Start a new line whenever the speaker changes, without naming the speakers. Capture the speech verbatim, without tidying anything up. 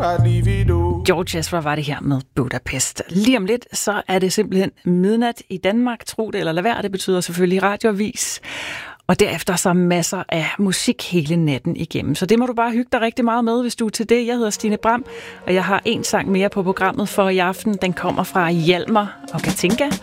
George Ezra var det her med Budapest. Lige om lidt, så er det simpelthen midnat i Danmark. Tro det eller lad være, det betyder selvfølgelig radioavis. Og derefter så masser af musik hele natten igennem. Så det må du bare hygge dig rigtig meget med, hvis du er til det. Jeg hedder Stine Bram, og jeg har en sang mere på programmet for i aften. Den kommer fra Hjalmar og Katinka.